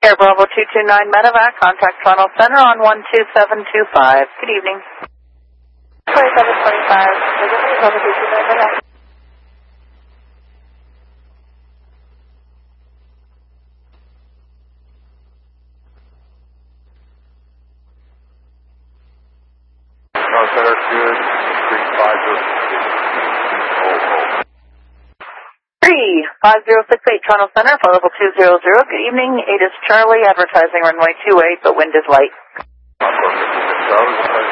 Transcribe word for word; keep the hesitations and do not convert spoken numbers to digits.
Air Bravo two two nine Medevac, contact Toronto Center on one two seven two five. Good evening. twenty-seven twenty-five, Bravo two two nine Medevac. Toronto Center, good, three five zero six eight. three five zero six eight Toronto Center, flight level two zero zero. Good evening, eight is Charlie, advertising runway two eight, but wind is light. Charlie,